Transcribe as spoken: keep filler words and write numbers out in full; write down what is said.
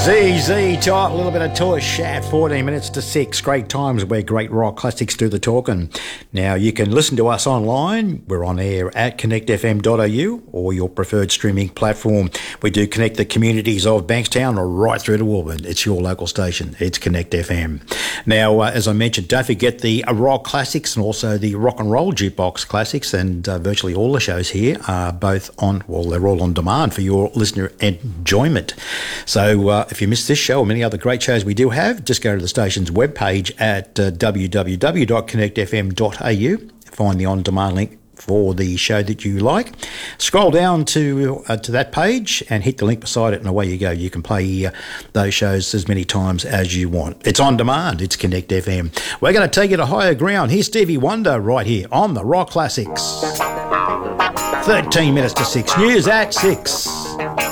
Z Z Talk, a little bit of Tush at fourteen minutes to six. Great times where great rock classics do the talking. Now, you can listen to us online. We're on air at connect f m dot a u or your preferred streaming platform. We do connect the communities of Bankstown right through to Woolburn. It's your local station. It's Connect F M. Now, uh, as I mentioned, don't forget the uh, rock classics and also the rock and roll jukebox classics, and uh, virtually all the shows here are both on, well, they're all on demand for your listener enjoyment. So uh, if you missed this show or many other great shows we do have, just go to the station's webpage at uh, w w w dot connect f m dot a u. Find the on-demand link for the show that you like. Scroll down to uh, to that page and hit the link beside it, and away you go. You can play uh, those shows as many times as you want. It's on demand. It's Connect F M. We're going to take it to higher ground. Here's Stevie Wonder right here on the Rock Classics. thirteen minutes to six. News at six.